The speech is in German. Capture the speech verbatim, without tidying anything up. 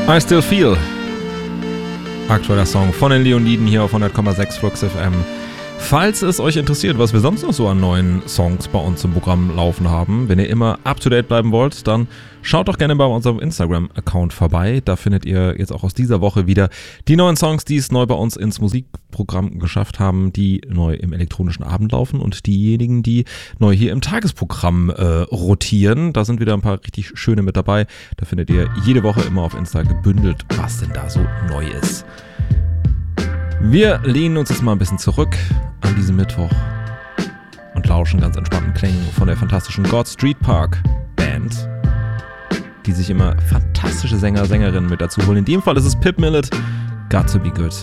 I Still Feel. Aktueller Song von den Leoniden hier auf hundert Komma sechs Flux F M. Falls es euch interessiert, was wir sonst noch so an neuen Songs bei uns im Programm laufen haben, wenn ihr immer up-to-date bleiben wollt, dann schaut doch gerne bei unserem Instagram-Account vorbei. Da findet ihr jetzt auch aus dieser Woche wieder die neuen Songs, die es neu bei uns ins Musikprogramm geschafft haben, die neu im elektronischen Abend laufen und diejenigen, die neu hier im Tagesprogramm äh, rotieren. Da sind wieder ein paar richtig schöne mit dabei. Da findet ihr jede Woche immer auf Insta gebündelt, was denn da so neu ist. Wir lehnen uns jetzt mal ein bisschen zurück an diesem Mittwoch und lauschen ganz entspannten Klängen von der fantastischen God Street Park Band, die sich immer fantastische Sänger, Sängerinnen mit dazu holen. In dem Fall ist es Pip Millett, Got to Be Good.